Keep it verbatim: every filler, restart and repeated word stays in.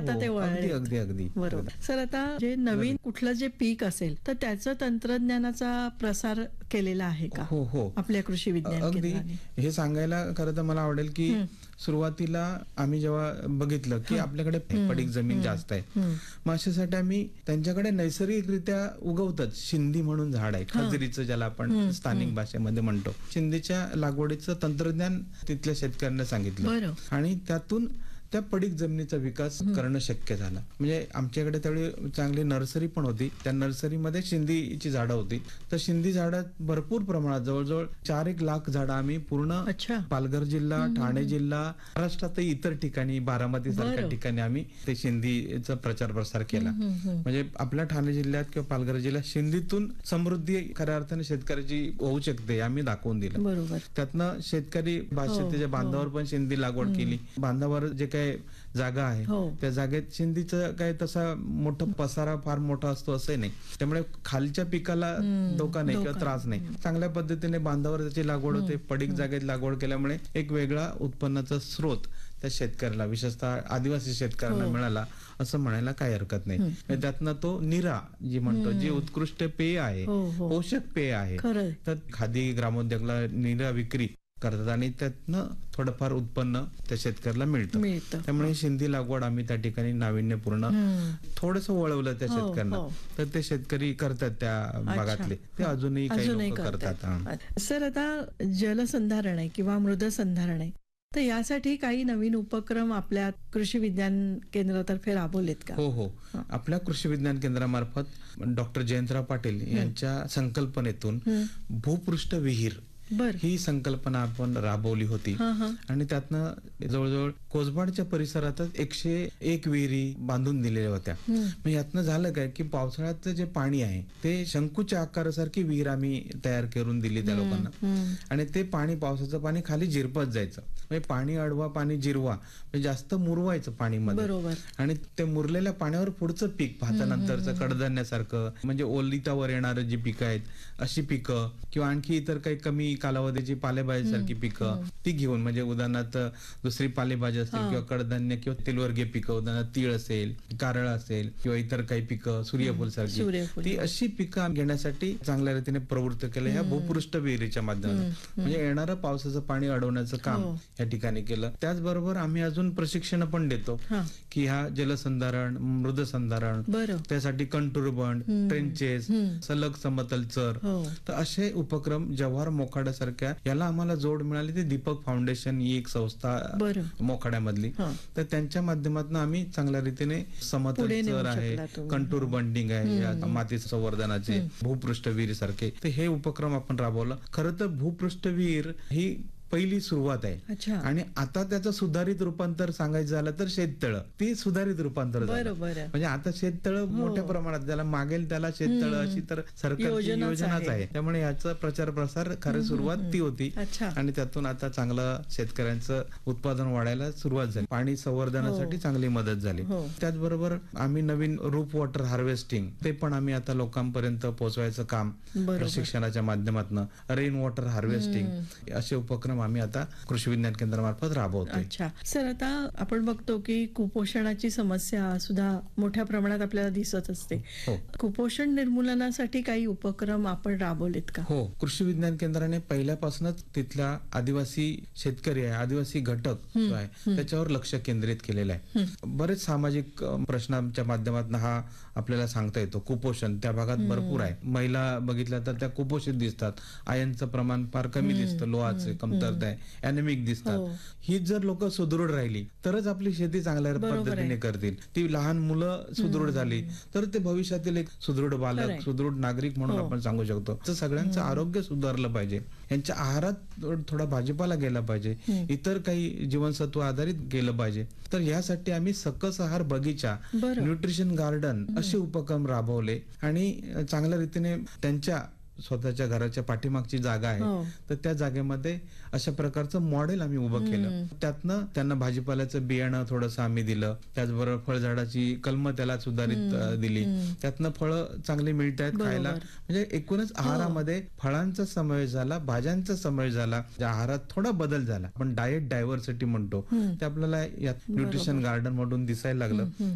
आता हो, ते हो. वळले. अगदी अगदी अगदी बरोबर. सर आता जे नवीन कुठलं जे पीक असेल तर त्याचं तंत्रज्ञानाचा प्रसार केलेला आहे का हो हो आपल्या कृषी विज्ञान अगदी केंद्राने? हे सांगायला खरं तर मला आवडेल की सुरुवातीला आम्ही जेव्हा बघितलं की आपल्याकडे पडीक जमीन जास्त आहे, मग अशासाठी आम्ही त्यांच्याकडे नैसर्गिकरित्या उगवतात शिंदी म्हणून झाड आहे, खजरीचं ज्याला आपण स्थानिक भाषेमध्ये म्हणतो, शिंदीच्या लागवडीचं तंत्रज्ञान तिथल्या शेतकऱ्यांना सांगितलं आणि त्यातून त्या पडीक जमिनीचा विकास करणं शक्य झालं. म्हणजे आमच्याकडे त्यावेळी चांगली नर्सरी पण होती, त्या नर्सरीमध्ये शिंदीची झाडं होती. तर शिंदी झाडं भरपूर प्रमाणात जवळजवळ चार एक लाख झाडं आम्ही पूर्ण पालघर जिल्हा, ठाणे जिल्हा, महाराष्ट्रातही इतर ठिकाणी, बारामती सारख्या ठिकाणी आम्ही ते शिंदीचा प्रचार प्रसार केला. म्हणजे आपल्या ठाणे जिल्ह्यात किंवा पालघर जिल्ह्यात शिंदीतून समृद्धी खऱ्या अर्थाने शेतकऱ्याची होऊ शकते आम्ही दाखवून दिलं. बरोबर. त्यातनं शेतकरी शेतीच्या बांधावर पण शिंदी लागवड केली. बांधावर जे काय जागा आहे त्या जागेत शिंदीचं काय तसा मोठा पसारा फार मोठा असतो असं नाही, त्यामुळे खालच्या पिकाला धोका नाही किंवा त्रास नाही. चांगल्या पद्धतीने बांधावर त्याची लागवड होते. पडीक जागेत लागवड केल्यामुळे एक वेगळा उत्पन्नाचा स्रोत त्या शेतकऱ्याला, विशेषतः आदिवासी शेतकऱ्यांना मिळाला असं म्हणायला काही हरकत नाही. त्यातनं तो निरा जी म्हणतो, जी उत्कृष्ट पेय आहे, पोषक पेय आहे, तर खादी ग्रामोद्योगला निरा विक्री करतात आणि त्यातनं थोडंफार उत्पन्न त्या शेतकऱ्याला मिळतं. त्यामुळे शिंदी लागवड आम्ही त्या ठिकाणी नाविन्यपूर्ण थोडंसं वळवलं त्या शेतकऱ्यांना, तर ते शेतकरी करतात त्या भागातले, ते अजूनही काही लोक करतात. सर आता जलसंधारण आहे किंवा मृदसंधारण आहे, तर यासाठी काही नवीन उपक्रम आपल्या कृषी विज्ञान केंद्रातर्फे राबवलेत का? हो हो आपल्या कृषी विज्ञान केंद्रामार्फत डॉक्टर जयंतराव पाटील यांच्या संकल्पनेतून भूपृष्ठ विहीर ही संकल्पना आपण राबवली होती आणि त्यातनं जवळजवळ कोसबाडच्या परिसरातच एकशे एक विहिरी बांधून दिलेल्या होत्या. मग यातनं झालं काय की पावसाळ्याचं जे पाणी आहे ते शंकूच्या आकारासारखी विहीर आम्ही तयार करून दिली त्या लोकांना आणि ते पाणी, पावसाचं पाणी खाली जिरपत जायचं. म्हणजे पाणी अडवा, पाणी जिरवा, म्हणजे जास्त मुरवायचं पाणी मध्ये आणि ते मुरलेल्या पाण्यावर पुढचं पीक, भातानंतरचं कडधान्यासारखं, म्हणजे ओलितावर येणारं जी पिकं आहेत अशी पिकं किंवा आणखी इतर काही कमी कालावधीची पालेभाजीसारखी पिकं ती घेऊन, म्हणजे उदाहरणार्थ दुसरी पालेभाजी असतील किंवा कडधान्य किंवा तेलवर्गीय पिकं, उदाहरणार्थ तीळ असेल, कारळ असेल किंवा इतर काही पिकं, सूर्यफूल सारखी, ती अशी पिकं घेण्यासाठी चांगल्या रीतीने प्रवृत्त केलं ह्या भूपृष्ठ विहिरीच्या माध्यमातून. म्हणजे येणारं पावसाचं पाणी अडवण्याचं काम या ठिकाणी केलं. त्याचबरोबर आम्ही अजून प्रशिक्षण पण देतो की ह्या जलसंधारण, मृदसंधारण, त्यासाठी कंटूर बंड, ट्रेंचेस, सलग समतल चर, तर असे उपक्रम जव्हार मोखाडा सारख्या याला आम्हाला जोड मिळाली ती दीपक फाउंडेशन ही एक संस्था मोखाड्यामधली, तर त्यांच्या माध्यमातून आम्ही चांगल्या रीतीने समतल चर आहे, कंटूर बंडिंग आहे, माती संवर्धनाचे, भूपृष्ठ विहीर सारखे, तर हे उपक्रम आपण राबवलं. खरं तर भूपृष्ठ विहीर ही पहिली सुरुवात आहे आणि आता त्याचं सुधारित रूपांतर सांगायचं झालं तर शेततळ, ती सुधारित रूपांतर झालं. म्हणजे आता शेततळ मोठ्या प्रमाणात ज्याला मागेल त्याला शेततळ अशी तर सरकारची योजनाच आहे. त्यामुळे याचा प्रचार प्रसार खरी सुरुवात ती होती आणि त्यातून आता चांगलं शेतकऱ्यांचं उत्पादन वाढायला सुरुवात झाली, पाणी संवर्धनासाठी चांगली मदत झाली. त्याचबरोबर आम्ही नवीन रूप वॉटर हार्वेस्टिंग ते पण आम्ही आता लोकांपर्यंत पोहोचवायचं काम प्रशिक्षणाच्या माध्यमातून, रेन वॉटर हार्वेस्टिंग असे उपक्रम आम्ही आता कृषी विज्ञान केंद्रामार्फत राबवतोय. अच्छा सर, आता आपण बघतो की कुपोषणाची समस्या सुद्धा मोठ्या प्रमाणात आपल्याला दिसत असते. कुपोषण निर्मूलनासाठी काही उपक्रम आपण राबवलेत का? हो, कृषी विज्ञान केंद्राने पहिल्यापासूनच तिथल्या आदिवासी शेतकरी आहे, आदिवासी घटक जो आहे त्याच्यावर लक्ष केंद्रित केलेलं आहे. बरेच सामाजिक प्रश्नांच्या माध्यमातून हा आपल्याला सांगता येतो. कुपोषण त्या भागात भरपूर आहे. महिला बघितल्या तर त्या कुपोषित दिसतात, आयनचं प्रमाण फार कमी दिसतं, लोहाचे कमतरता आहे, अॅनेमिक दिसतात. ही जर लोक सुदृढ राहिली तरच आपली शेती चांगल्या पद्धतीने करतील. ती लहान मुलं सुदृढ झाली तर ते भविष्यातील एक सुदृढ बालक, सुदृढ नागरिक म्हणून आपण सांगू शकतो. तर सगळ्यांचं आरोग्य सुधारलं पाहिजे, यांच्या आहारात थोडा भाजीपाला गेला पाहिजे, इतर काही जीवनसत्व आधारित गेलं पाहिजे. तर यासाठी आम्ही सकस आहार बगीचा, न्यूट्रिशन गार्डन असे उपक्रम राबवले आणि चांगल्या रीतीने त्यांच्या स्वतःच्या घराच्या पाठीमागची जागा आहे तर त्या जागेमध्ये अशा प्रकारचं मॉडेल आम्ही उभं केलं. त्यातनं त्यांना भाजीपाल्याचं बियाणं थोडंसं आम्ही दिलं, त्याचबरोबर फळझाडाची कलम त्याला सुधारित दिली, त्यातनं फळं चांगली मिळत आहेत खायला. म्हणजे एकूणच आहारामध्ये फळांचा समावेश झाला, भाज्यांचा समावेश झाला, आहारात थोडा बदल झाला. आपण डाएट डायव्हर्सिटी म्हणतो ते आपल्याला न्यूट्रिशन गार्डन म्हणून दिसायला लागलं.